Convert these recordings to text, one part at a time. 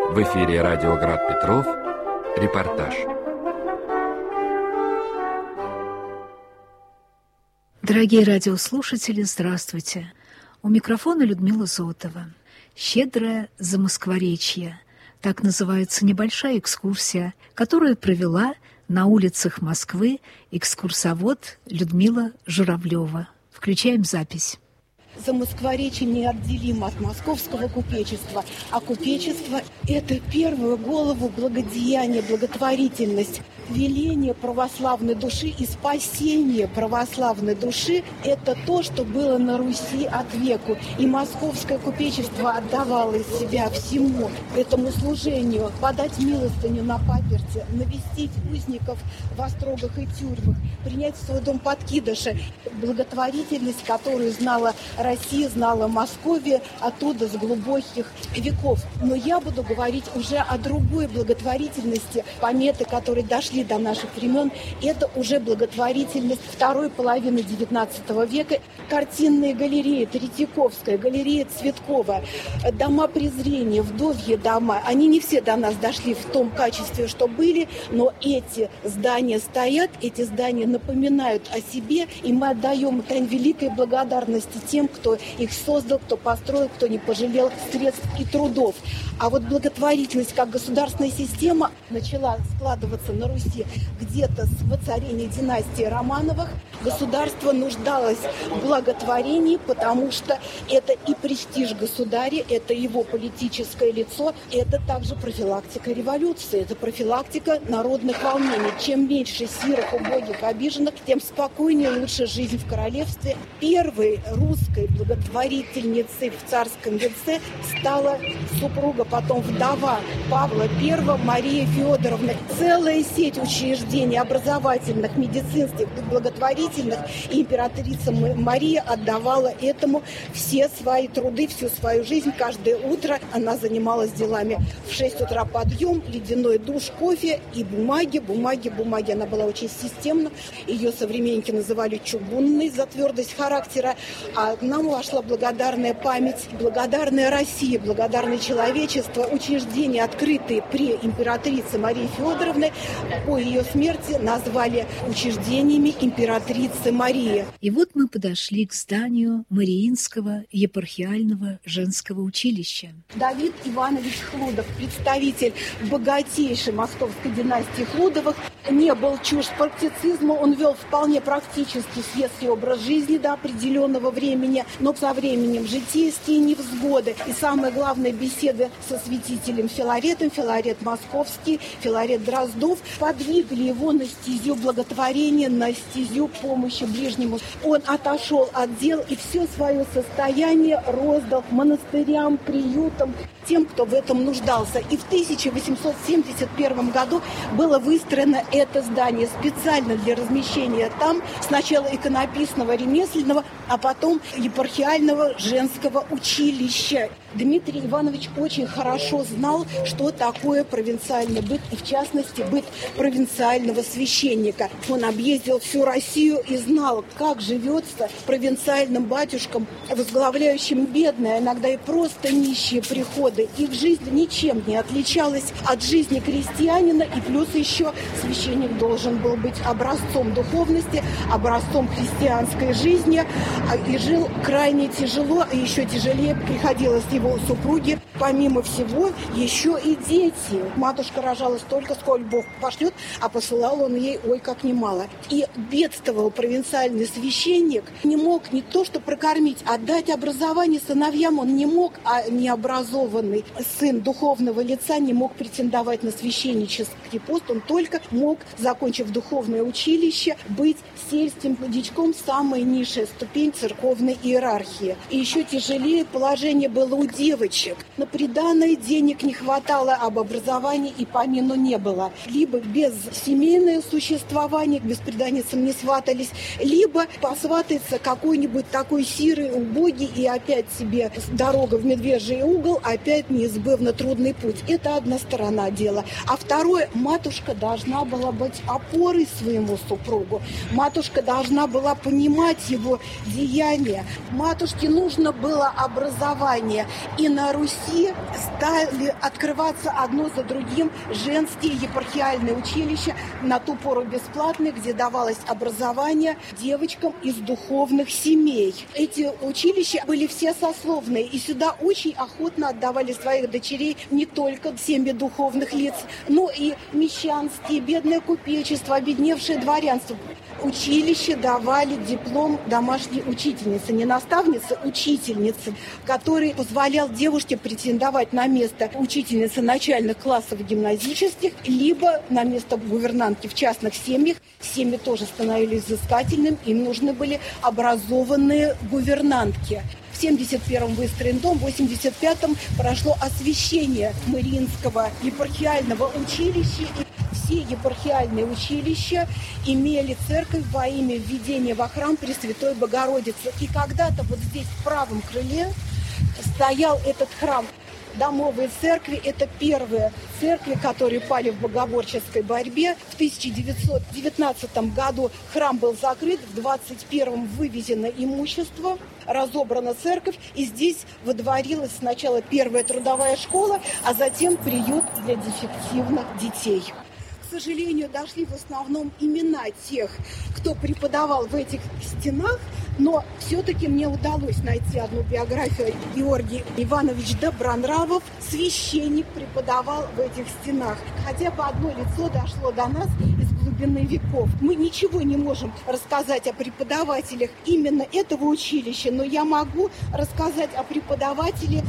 В эфире радио «Град Петров». Репортаж. Дорогие радиослушатели, здравствуйте. У микрофона Людмила Зотова. «Щедрое Замоскворечье» – так называется небольшая экскурсия, которую провела на улицах Москвы экскурсовод Людмила Журавлева. Включаем запись. Замоскворечье неотделимо от московского купечества, а купечество – это первую голову благодеяние, благотворительность, веление православной души и спасение православной души – это то, что было на Руси от веку. И московское купечество отдавало из себя всему этому служению, подать милостыню на паперти, навестить узников в острогах и тюрьмах, принять в свой дом подкидыши. Благотворительность, которую знала Россия, знала Московия оттуда с глубоких веков. Но я буду говорить уже о другой благотворительности. Пометы, которые дошли до наших времен, это уже благотворительность второй половины XIX века. Картинные галереи, Третьяковская, галерея Цветкова, дома презрения, вдовьи дома. Они не все до нас дошли в том качестве, что были, но эти здания стоят, эти здания напоминают о себе, и мы отдаем великой благодарности тем, кто их создал, кто построил, кто не пожалел средств и трудов. А вот благотворительность как государственная система начала складываться на Руси где-то с воцарения династии Романовых. Государство нуждалось в благотворении, потому что это и престиж государя, это его политическое лицо, это также профилактика революции, это профилактика народных волнений. Чем меньше сирых, убогих, обиженных, тем спокойнее и лучше жизнь в королевстве. Первой русской благотворительницей в царском венце стала супруга, потом вдова Павла I, Мария Федоровна. Целая сеть учреждений образовательных, медицинских, благотворительных, и императрица Мария отдавала этому все свои труды, всю свою жизнь. Каждое утро она занималась делами. В 6 утра подъем, ледяной душ, кофе и бумаги. Она была очень системна. Ее современники называли чугунной за твердость характера. А нам вошла благодарная память, благодарная Россия, благодарное человечество. Учреждения, открытые при императрице Марии Федоровны, по ее смерти назвали учреждениями императрицы Марии. И вот мы подошли к зданию Мариинского епархиального женского училища. Давид Иванович Хлудов, представитель богатейшей московской династии Хлудовых, не был чужд практицизму, он вел вполне практический светский образ жизни до определенного времени, но со временем житейские невзгоды и, самое главное, беседы со святителем Филаретом, Филарет Московский, Филарет Дроздов, подвигли его на стезю благотворения, на стезю помощи ближнему. Он отошел от дел и все свое состояние роздал монастырям, приютам, тем, кто в этом нуждался. И в 1871 году было выстроено это здание специально для размещения там сначала иконописного ремесленного, а потом епархиального женского училища. Дмитрий Иванович очень хорошо знал, что такое провинциальный быт, и в частности быт провинциального священника. Он объездил всю Россию и знал, как живется провинциальным батюшкам, возглавляющим бедные, иногда и просто нищие приходы. Их жизнь ничем не отличалась от жизни крестьянина, и плюс еще священник должен был быть образцом духовности, образцом христианской жизни, и жил крайне тяжело, и еще тяжелее приходилось его супруге. Помимо всего, еще и дети. Матушка рожала столько, сколько Бог пошлет, а посылал он ей ой как немало. И бедствовал провинциальный священник, не мог не то что прокормить, а дать образование сыновьям он не мог, а необразованный сын духовного лица не мог претендовать на священнический пост, он только мог, закончив духовное училище, быть сельским дичком, самая низшая ступень церковной иерархии. И еще тяжелее положение было у девочек. На приданое денег не хватало, об образовании и помину не было. Либо без семейного существования, к бесприданницам не сватались, либо посватается какой-нибудь такой сирый, убогий, и опять себе дорога в медвежий угол, опять неизбывно трудный путь. Это одна сторона дела. А второе, матушка должна была быть опорой своему супругу. Матушка должна была понимать его деяния. Матушке нужно было образование. И на Руси стали открываться одно за другим женские епархиальные училища, на ту пору бесплатные, где давалось образование девочкам из духовных семей. Эти училища были все сословные, и сюда очень охотно отдавали своих дочерей не только семьи духовных лиц, но и мещанские, бедное купечество, обедневшее дворянство. Училище давали диплом домашней учительницы, не наставницы, учительницы, который позволял девушке претендовать на место учительницы начальных классов гимназических, либо на место гувернантки в частных семьях. Семьи тоже становились взыскательными, им нужны были образованные гувернантки. В 71-м выстроен дом, в 85-м прошло освящение Мариинского епархиального училища. Все епархиальные училища имели церковь во имя введения во храм Пресвятой Богородицы. И когда-то вот здесь, в правом крыле, стоял этот храм. Домовые церкви – это первые церкви, которые пали в богоборческой борьбе. В 1919 году храм был закрыт, в 1921 вывезено имущество, разобрана церковь, и здесь водворилась сначала первая трудовая школа, а затем приют для дефективных детей. К сожалению, дошли в основном имена тех, кто преподавал в этих стенах, но все-таки мне удалось найти одну биографию. Георгий Иванович Добронравов, священник, преподавал в этих стенах. Хотя бы одно лицо дошло до нас из глубины веков. Мы ничего не можем рассказать о преподавателях именно этого училища, но я могу рассказать о преподавателе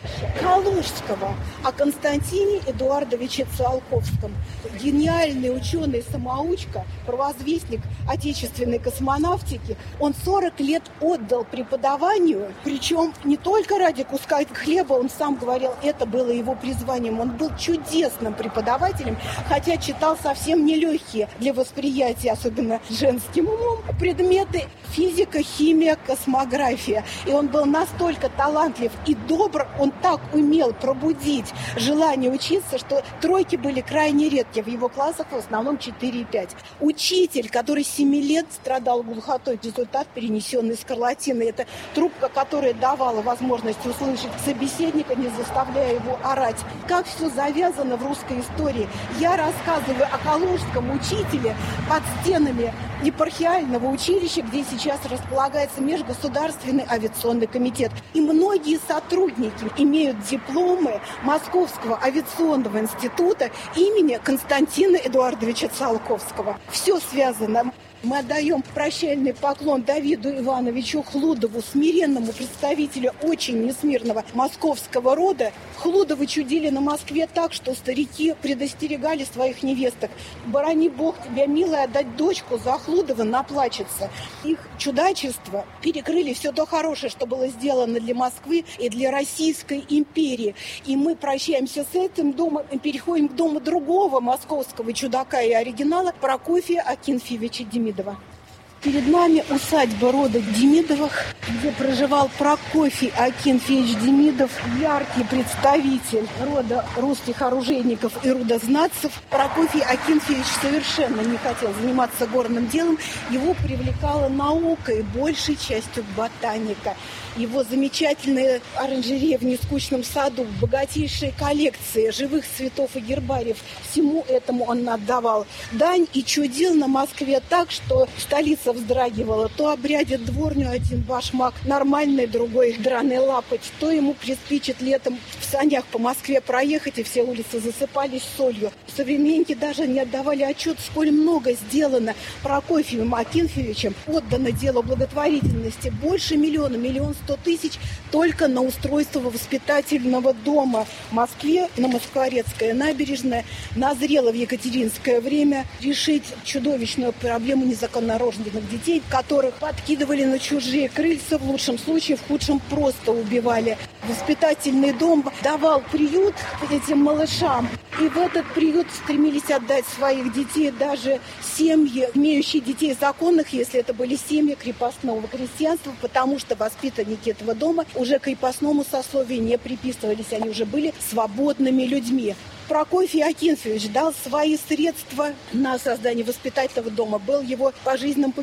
Калужского, о Константине Эдуардовиче Циолковском. Гениальный ученый-самоучка, провозвестник отечественной космонавтики. Он 40 лет отдал преподаванию, причем не только ради куска хлеба, он сам говорил, это было его призванием. Он был чудесным преподавателем, хотя читал совсем нелегкие для восприятия, особенно женским умом, предметы физика, химия, космография. И он был настолько талантлив и добр, он так умел пробудить желание учиться, что тройки были крайне редки. В его классах в основном 4 и 5. Учитель, который 7 лет страдал глухотой, результат перенесенной скарлатины. Это трубка, которая давала возможность услышать собеседника, не заставляя его орать. Как все завязано в русской истории. Я рассказываю о калужском учителе под стенами епархиального училища, где сейчас располагается Межгосударственный авиационный комитет. И многие сотрудники имеют дипломы Московского авиационного института имени Константина Эдуардовича Циолковского. Все связано. Мы отдаем прощальный поклон Давиду Ивановичу Хлудову, смиренному представителю очень несмирного московского рода. Хлудовы чудили на Москве так, что старики предостерегали своих невесток. «Борони Бог тебя, милая, отдать дочку за Хлудова наплачется». Их чудачество перекрыли все то хорошее, что было сделано для Москвы и для Российской империи. И мы прощаемся с этим домом и переходим к дому другого московского чудака и оригинала Прокофия Акинфеевича Демидова. Перед нами усадьба рода Демидовых, где проживал Прокофий Акинфеевич Демидов, яркий представитель рода русских оружейников и рудознатцев. Прокофий Акинфеевич совершенно не хотел заниматься горным делом, его привлекала наука и большей частью ботаника. Его замечательные оранжереи в нескучном саду, богатейшие коллекции живых цветов и гербариев, всему этому он отдавал дань и чудил на Москве так, что столица вздрагивала. То обрядит дворню один башмак, нормальный, другой драный лапоть, то ему приспичит летом в санях по Москве проехать, и все улицы засыпались солью. Современники даже не отдавали отчет, сколь много сделано Прокофием Акинфеевичем, отдано делу благотворительности. Больше миллиона, 1 100 000 только на устройство воспитательного дома в Москве, на Москворецкая набережная. Назрело в екатеринское время решить чудовищную проблему незаконнорожденных детей, которых подкидывали на чужие крыльца, в лучшем случае, в худшем просто убивали. Воспитательный дом давал приют этим малышам, и в этот приют стремились отдать своих детей даже семьи, имеющие детей законных, если это были семьи крепостного крестьянства, потому что воспитанники этого дома уже крепостному сословию не приписывались, они уже были свободными людьми. Прокофий Акинфеевич дал свои средства на создание воспитательного дома, был его пожизненным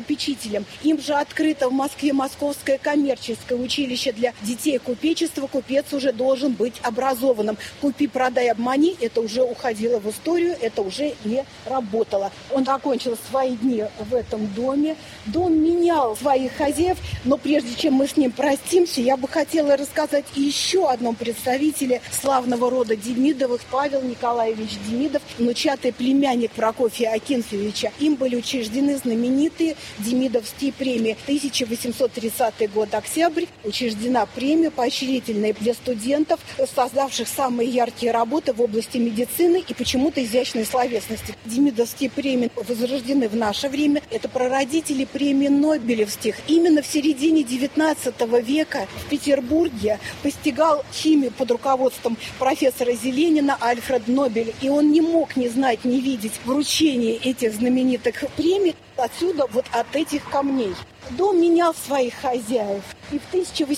попечителем. Им же открыто в Москве Московское коммерческое училище для детей купечества. Купец уже должен быть образованным. Купи, продай, обмани, это уже уходило в историю, это уже не работало. Он окончил свои дни в этом доме. Дом менял своих хозяев, но прежде чем мы с ним простимся, я бы хотела рассказать еще о одном представителе славного рода Демидовых, Павел Николаевич Демидов, внучатый племянник Прокофия Акинфеевича. Им были учреждены знаменитые Демидовские премии. 1830 год, октябрь, учреждена премия поощрительная для студентов, создавших самые яркие работы в области медицины и почему-то изящной словесности. Демидовские премии возрождены в наше время. Это прародители премий Нобелевских. Именно в середине XIX века в Петербурге постигал химию под руководством профессора Зеленина Альфред Нобель. И он не мог не знать, не видеть вручение этих знаменитых премий отсюда, вот от этих камней. Дом менял своих хозяев. И в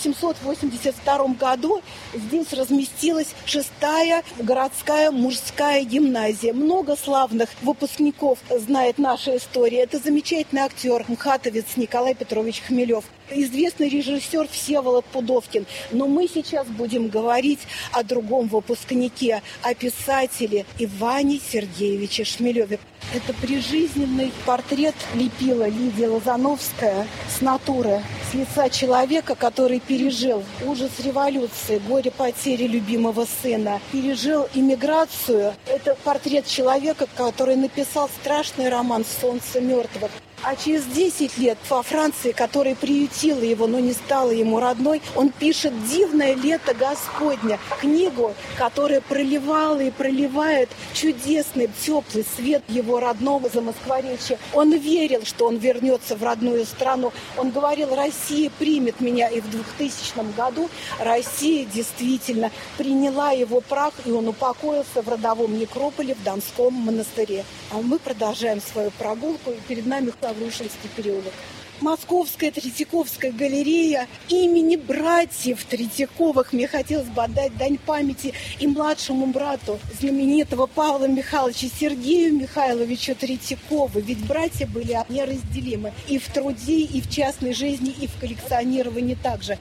1882 году здесь разместилась 6-я городская мужская гимназия. Много славных выпускников знает наша история. Это замечательный актер, мхатовец Николай Петрович Хмелев. Известный режиссер Всеволод Пудовкин. Но мы сейчас будем говорить о другом выпускнике, о писателе Иване Сергеевиче Шмелеве. Это прижизненный портрет лепила Лидия Лозановская с натуры, с лица человека, который пережил ужас революции, горе потери любимого сына, пережил эмиграцию. Это портрет человека, который написал страшный роман «Солнце мертвых». А через 10 лет во Франции, которая приютила его, но не стала ему родной, он пишет «Дивное лето Господня», книгу, которая проливала и проливает чудесный, теплый свет его родного Замоскворечья. Он верил, что он вернется в родную страну. Он говорил: «Россия примет меня». И в 2000 году Россия действительно приняла его прах, и он упокоился в родовом некрополе в Донском монастыре. А мы продолжаем свою прогулку, и перед нами Лаврушинский переулок. Московская Третьяковская галерея имени братьев Третьяковых. Мне хотелось бы отдать дань памяти и младшему брату знаменитого Павла Михайловича Сергею Михайловичу Третьякову. Ведь братья были неразделимы и в труде, и в частной жизни, и в коллекционировании также.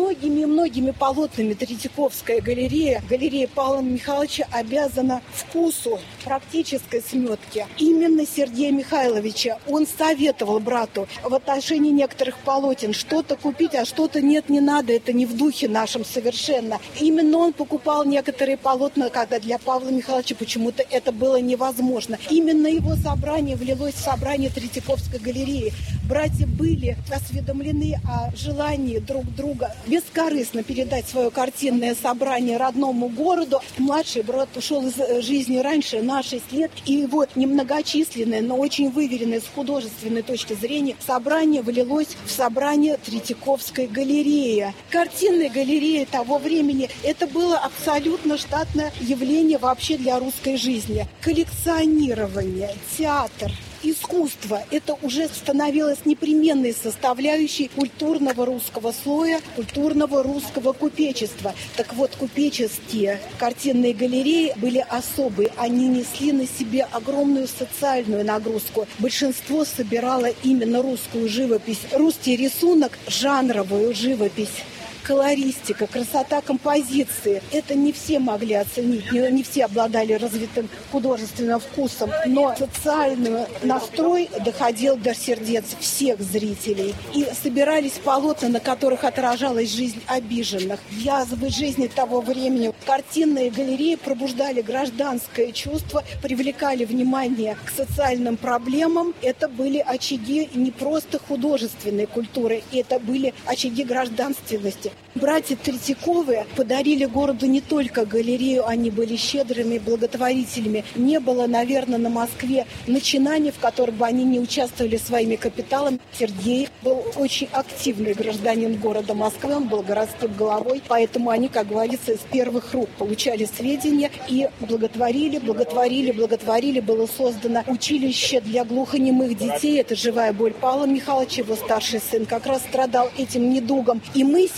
Многими полотнами Третьяковская галерея Павла Михайловича обязана вкусу, практической сметке именно Сергея Михайловича. Он советовал брату в отношении некоторых полотен что-то купить, а что-то нет, не надо, это не в духе нашем совершенно. Именно он покупал некоторые полотна, когда для Павла Михайловича почему-то это было невозможно. Именно его собрание влилось в собрание Третьяковской галереи. Братья были осведомлены о желании друг друга бескорыстно передать свое картинное собрание родному городу. Младший брат ушел из жизни раньше на 6 лет, и его немногочисленное, но очень выверенное с художественной точки зрения собрание влилось в собрание Третьяковской галереи. Картинная галерея того времени – это было абсолютно штатное явление вообще для русской жизни. Коллекционирование, театр, искусство – это уже становилось непременной составляющей культурного русского слоя, культурного русского купечества. Так вот, купеческие картинные галереи были особые. Они несли на себе огромную социальную нагрузку. Большинство собирало именно русскую живопись, русский рисунок, жанровую живопись. Колористика, красота композиции. Это не все могли оценить, не все обладали развитым художественным вкусом, но социальный настрой доходил до сердец всех зрителей. И собирались полотна, на которых отражалась жизнь обиженных, язвы жизни того времени. Картинные галереи пробуждали гражданское чувство, привлекали внимание к социальным проблемам. Это были очаги не просто художественной культуры, это были очаги гражданственности. Братья Третьяковы подарили городу не только галерею, они были щедрыми благотворителями. Не было, наверное, на Москве начинаний, в которых бы они не участвовали своими капиталами. Сергей был очень активный гражданин города Москвы, он был городским головой, поэтому они, как говорится, из первых рук получали сведения и благотворили. Было создано училище для глухонемых детей. Это живая боль Павла Михайловича, его старший сын как раз страдал этим недугом. И мы сейчас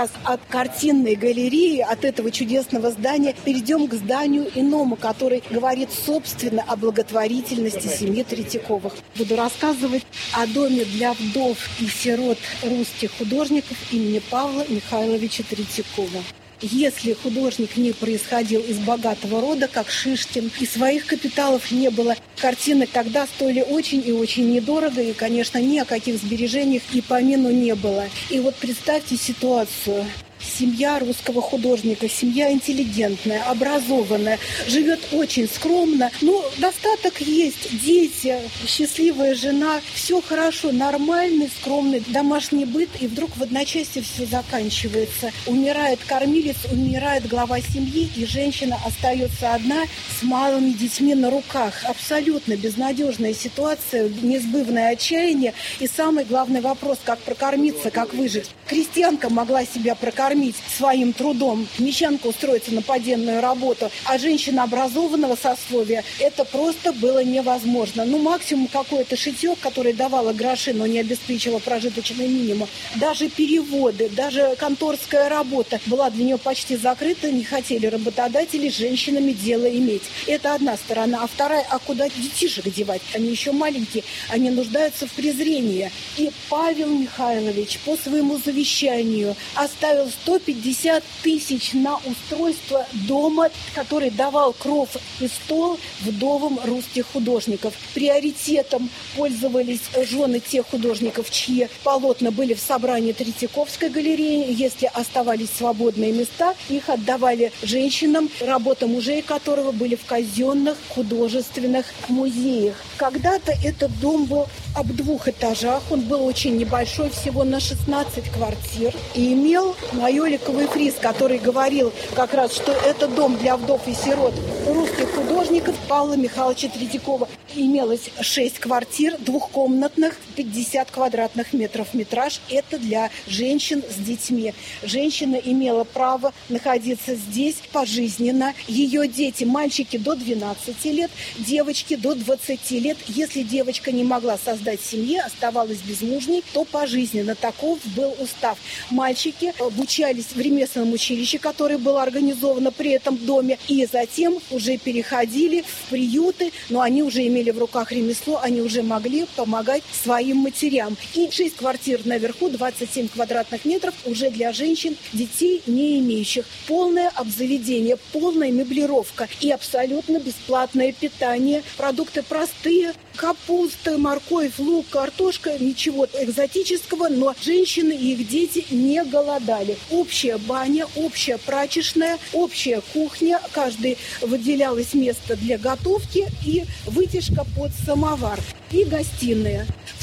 сейчас от картинной галереи, от этого чудесного здания, перейдем к зданию иному, который говорит, собственно, о благотворительности семьи Третьяковых. Буду рассказывать о доме для вдов и сирот русских художников имени Павла Михайловича Третьякова. Если художник не происходил из богатого рода, как Шишкин, и своих капиталов не было, картины тогда стоили очень и очень недорого, и, конечно, ни о каких сбережениях и помину не было. И вот представьте ситуацию. Семья русского художника, семья интеллигентная, образованная, живет очень скромно, но достаток есть, дети, счастливая жена, все хорошо, нормальный, скромный домашний быт, и вдруг в одночасье все заканчивается. Умирает кормилец, умирает глава семьи, и женщина остается одна с малыми детьми на руках. Абсолютно безнадежная ситуация, несбывное отчаяние, и самый главный вопрос, как прокормиться, как выжить. Крестьянка могла себя прокормить своим трудом, мещанка устроиться на поденную работу, а женщина образованного сословия, это просто было невозможно. Ну, максимум какое-то шитье, которое давало гроши, но не обеспечивало прожиточный минимум. Даже переводы, даже конторская работа была для нее почти закрыта, не хотели работодатели с женщинами дело иметь. Это одна сторона. А вторая, а куда детишек девать? Они еще маленькие, они нуждаются в презрении. И Павел Михайлович по своему завещанию оставил 150 тысяч на устройство дома, который давал кров и стол вдовам русских художников. Приоритетом пользовались жены тех художников, чьи полотна были в собрании Третьяковской галереи. Если оставались свободные места, их отдавали женщинам, работы мужей которого были в казенных художественных музеях. Когда-то этот дом был об 2 этажах, он был очень небольшой, всего на 16 квартир, и имел майоликовый фриз, который говорил как раз, что это дом для вдов и сирот русских художников Павла Михайловича Третьякова. Имелось 6 квартир, двухкомнатных, 50 квадратных метров метраж. Это для женщин с детьми. Женщина имела право находиться здесь пожизненно. Ее дети, мальчики до 12 лет, девочки до 20 лет. Если девочка не могла создать семью, оставалась безмужней, то пожизненно. Таков был устав. Мальчики обучались в ремесленном училище, которое было организовано при этом доме, и затем уже переходили в приюты, но они уже имели в руках ремесло, они уже могли помогать своим матерям. И 6 квартир наверху, 27 квадратных метров уже для женщин, детей не имеющих. Полное обзаведение, полная меблировка и абсолютно бесплатное питание. Продукты простые, капуста, морковь, лук, картошка, ничего экзотического, но женщины и их дети не голодали. Общая баня, общая прачечная, общая кухня, каждый выделялось место для готовки и вытяжка под самовар. И гостиная. В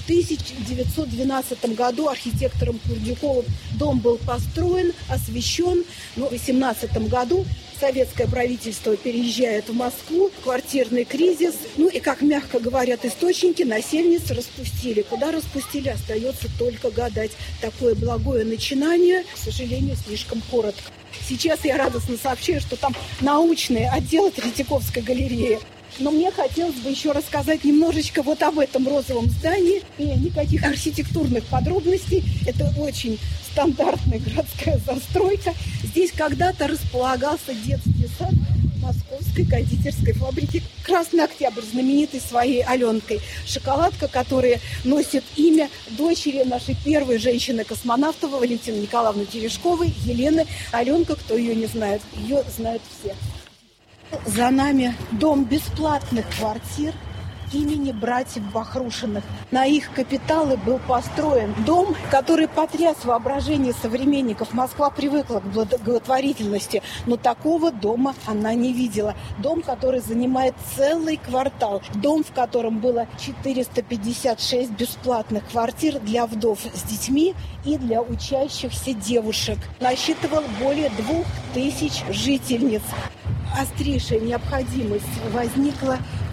1912 году архитектором Курдюковым дом был построен, освящен. Но в 1918 году советское правительство переезжает в Москву, квартирный кризис. Ну и, как мягко говорят источники, насельниц распустили. Куда распустили, остается только гадать. Такое благое начинание, к сожалению, слишком коротко. Сейчас я радостно сообщаю, что там научные отделы Третьяковской галереи. Но мне хотелось бы еще рассказать немножечко вот об этом розовом здании. И никаких архитектурных подробностей. Это очень стандартная городская застройка. Здесь когда-то располагался детский сад Московской кондитерской фабрики «Красный Октябрь», знаменитой своей Аленкой. Шоколадка, которая носит имя дочери нашей первой женщины-космонавта Валентины Николаевны Терешковой, Елены. Аленка, кто ее не знает, ее знают все. За нами дом бесплатных квартир имени братьев Бахрушиных. На их капиталы был построен дом, который потряс воображение современников. Москва привыкла к благотворительности, но такого дома она не видела. Дом, который занимает целый квартал. Дом, в котором было 456 бесплатных квартир для вдов с детьми и для учащихся девушек. Насчитывал более 2000 жительниц. Острейшая необходимость возникла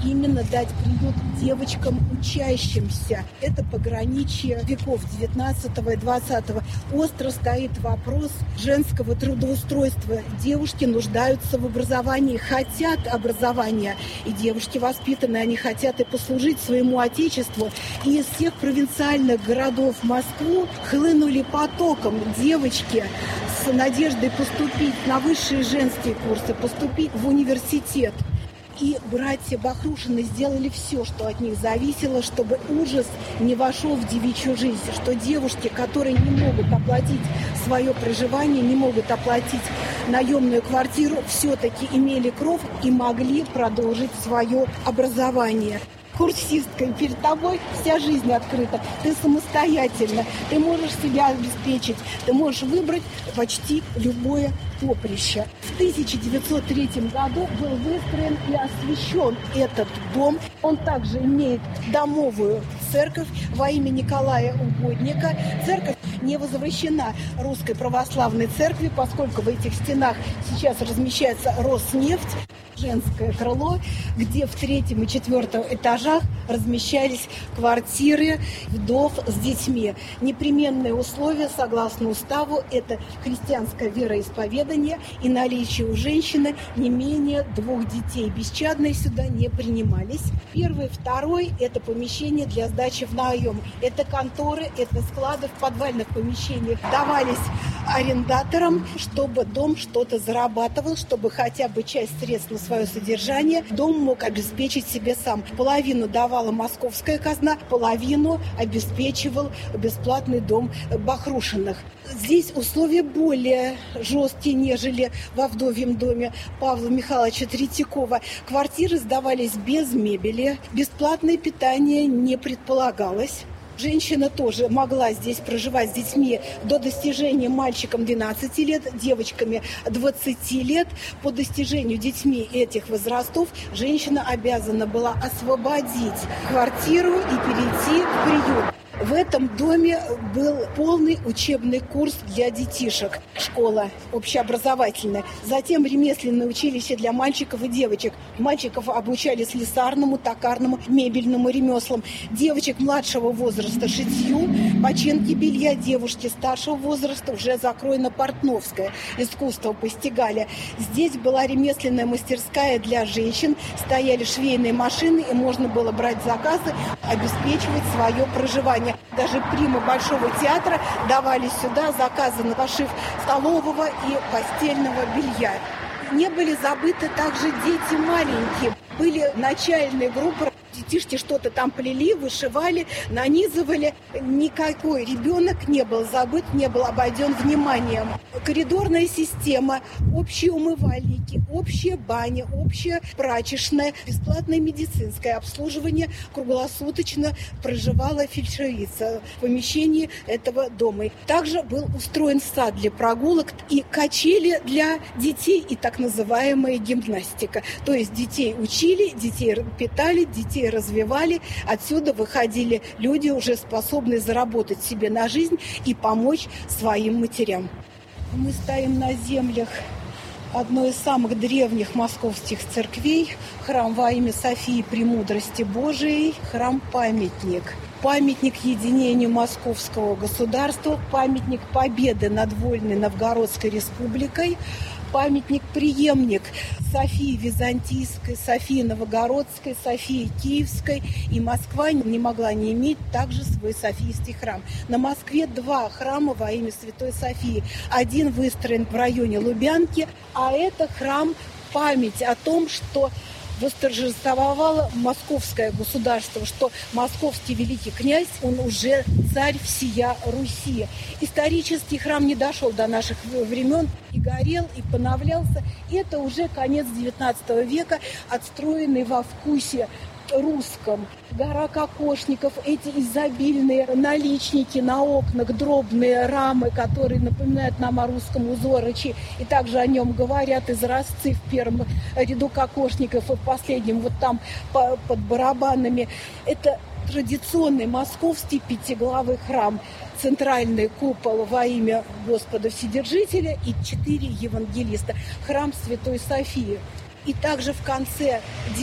именно дать приют девочкам учащимся. Это пограничье веков 19 и 20. Остро стоит вопрос женского трудоустройства. Девушки нуждаются в образовании, хотят образования. И девушки воспитаны, они хотят и послужить своему отечеству. И из всех провинциальных городов в Москву хлынули потоком девочки с надеждой поступить на высшие женские курсы, поступить в университет. И братья Бахрушины сделали все, что от них зависело, чтобы ужас не вошел в девичью жизнь, что девушки, которые не могут оплатить свое проживание, не могут оплатить наемную квартиру, все-таки имели кров и могли продолжить свое образование. Курсисткой, перед тобой вся жизнь открыта. Ты самостоятельна, ты можешь себя обеспечить, ты можешь выбрать почти любое поприще. В 1903 году был выстроен и освящен этот дом. Он также имеет домовую церковь во имя Николая Угодника. Церковь не возвращена Русской Православной Церкви, поскольку в этих стенах сейчас размещается Роснефть, женское крыло, где в 3-м и 4-м этажах размещались квартиры вдов с детьми. Непременные условия, согласно уставу, это христианское вероисповедание и наличие у женщины не менее 2 детей. Бесчадные сюда не принимались. 1-й, 2-й – это помещения для сдачи в наем. Это конторы, это склады в подвальных помещениях. Давались арендаторам, чтобы дом что-то зарабатывал, чтобы хотя бы часть средств на свое содержание дом мог обеспечить себе сам. Половину давала московская казна, половину обеспечивал бесплатный дом Бахрушиных. Здесь условия более жесткие, нежели во вдовьем доме Павла Михайловича Третьякова. Квартиры сдавались без мебели, бесплатное питание не предполагалось. Женщина тоже могла здесь проживать с детьми до достижения мальчикам 12 лет, девочками 20 лет. По достижению детьми этих возрастов женщина обязана была освободить квартиру и перейти в приют. В этом доме был полный учебный курс для детишек. Школа общеобразовательная. Затем ремесленное училище для мальчиков и девочек. Мальчиков обучали слесарному, токарному, мебельному ремеслам. Девочек младшего возраста шитью, починке белья. Девушки старшего возраста уже закройно-портновское искусство постигали. Здесь была ремесленная мастерская для женщин. Стояли швейные машины, и можно было брать заказы, обеспечивать свое проживание. Даже примы Большого театра давали сюда заказы на пошив столового и постельного белья. Не были забыты также дети маленькие. Были начальные группы. Детишки что-то там плели, вышивали, нанизывали. Никакой ребенок не был забыт, не был обойден вниманием. Коридорная система, общие умывальники, общая баня, общая прачечная, бесплатное медицинское обслуживание. Круглосуточно проживала фельдшерица в помещении этого дома. Также был устроен сад для прогулок и качели для детей и так называемая гимнастика. То есть детей учили, детей питали, детей развивали. Отсюда выходили люди, уже способные заработать себе на жизнь и помочь своим матерям. Мы стоим на землях одной из самых древних московских церквей, храм во имя Софии Премудрости Божией, храм-памятник. Памятник единению московского государства, памятник победы над Вольной Новгородской республикой, памятник-преемник Софии Византийской, Софии Новгородской, Софии Киевской. И Москва не могла не иметь также свой Софийский храм. На Москве 2 храма во имя Святой Софии. Один выстроен в районе Лубянки, а это храм память о том, что восторжествовало московское государство, что московский великий князь, он уже царь всея Руси. Исторический храм не дошел до наших времен, и горел, и поновлялся. Это уже конец XIX века, отстроенный во вкусе русском. Гора кокошников, эти изобильные наличники на окнах, дробные рамы, которые напоминают нам о русском узороче, и также о нем говорят изразцы в первом ряду кокошников и в последнем вот там под барабанами. Это традиционный московский пятиглавый храм. Центральный купол во имя Господа Вседержителя и 4 евангелиста. Храм Святой Софии. И также в конце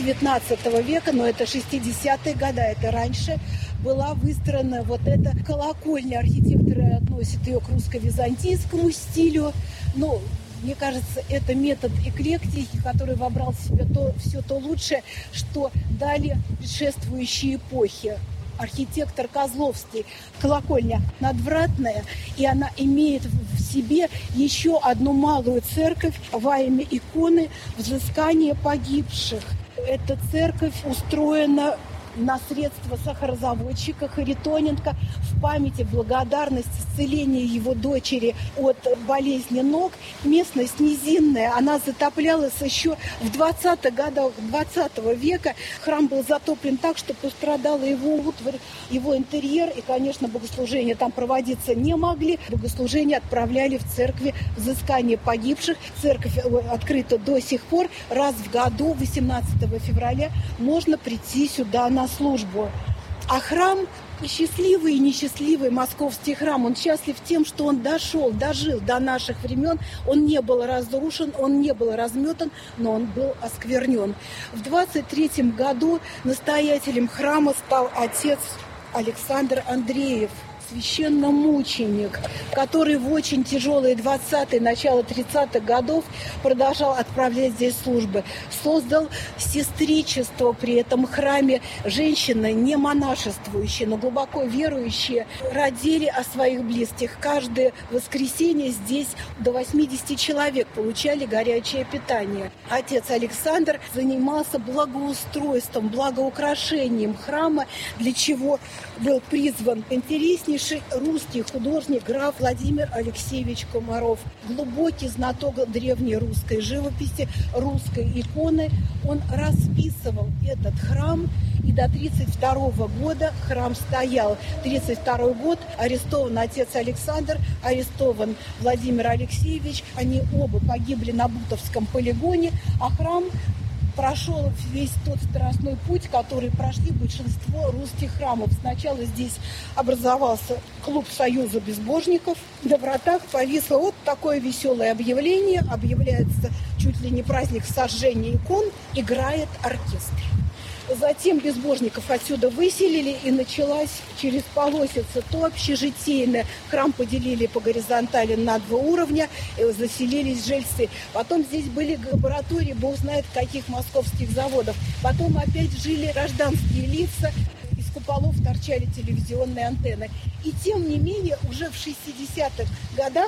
XIX века, но это 60-е годы, это раньше, была выстроена вот эта колокольня. Архитекторы относят ее к русско-византийскому стилю. Но мне кажется, это метод эклектики, который вобрал в себя все то лучшее, что дали предшествующие эпохи. Архитектор Козловский. Колокольня надвратная, и она имеет в себе еще одну малую церковь во имя иконы взыскания погибших. Эта церковь устроена на средства сахарозаводчика Харитоненко в память и благодарность исцеления его дочери от болезни ног. Местность низинная, она затоплялась еще в 20-х годах 20 века. Храм был затоплен так, что пострадала его утварь, его интерьер, и, конечно, богослужения там проводиться не могли. Богослужения отправляли в церкви взыскания погибших. Церковь открыта до сих пор. Раз в году, 18 февраля, можно прийти сюда на службу. А храм, счастливый и несчастливый московский храм, он счастлив тем, что он дожил до наших времен. Он не был разрушен, он не был разметан, но он был осквернен. В 23 году настоятелем храма стал отец Александр Андреев, священномученик, который в очень тяжелые 20-е, начало 30-х годов продолжал отправлять здесь службы. Создал сестричество при этом храме. Женщины, не монашествующие, но глубоко верующие, родили о своих близких. Каждое воскресенье здесь до 80 человек получали горячее питание. Отец Александр занимался благоустройством, благоукрашением храма, для чего был призван интереснейший русский художник граф Владимир Алексеевич Комаров. Глубокий знаток древней русской живописи, русской иконы. Он расписывал этот храм, и до 1932 года храм стоял. 1932 год арестован отец Александр, арестован Владимир Алексеевич. Они оба погибли на Бутовском полигоне, а храм прошел весь тот страстной путь, который прошли большинство русских храмов. Сначала здесь образовался клуб Союза безбожников. На вратах повисло вот такое веселое объявление. Объявляется чуть ли не праздник сожжения икон. Играет оркестр. Затем безбожников отсюда выселили, и началась через полосица то общежитийная. Храм поделили по горизонтали на 2 уровня, и заселились жильцы. Потом здесь были лаборатории, бог знает каких московских заводов. Потом опять жили гражданские лица. Из куполов торчали телевизионные антенны. И тем не менее, уже в 60-х годах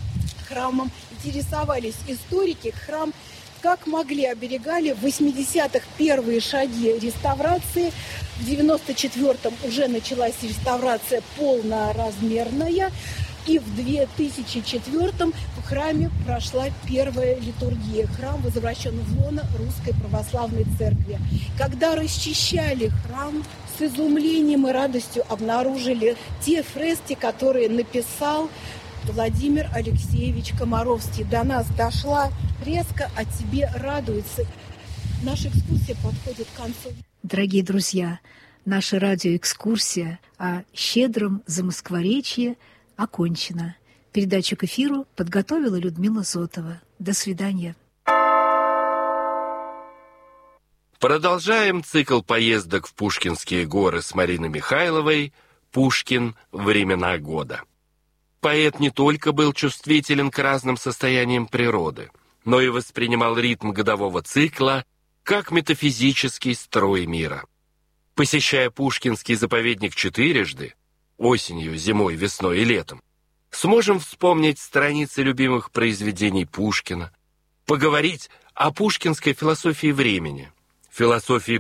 храмом интересовались историки. Храм как могли оберегали. В 80-х первые шаги реставрации. В 94-м уже началась реставрация полноразмерная. И в 2004-м в храме прошла первая литургия. Храм возвращен в лоно Русской Православной Церкви. Когда расчищали храм, с изумлением и радостью обнаружили те фрески, которые написал Владимир Алексеевич Комаровский. До нас дошла фреска «О тебе радуется». Наша экскурсия подходит к концу. Дорогие друзья, наша радиоэкскурсия о щедром Замоскворечье окончена. Передачу к эфиру подготовила Людмила Зотова. До свидания. Продолжаем цикл поездок в Пушкинские горы с Мариной Михайловой «Пушкин. Времена года». Поэт не только был чувствителен к разным состояниям природы, но и воспринимал ритм годового цикла как метафизический строй мира. Посещая Пушкинский заповедник 4 – осенью, зимой, весной и летом, сможем вспомнить страницы любимых произведений Пушкина, поговорить о пушкинской философии времени, философии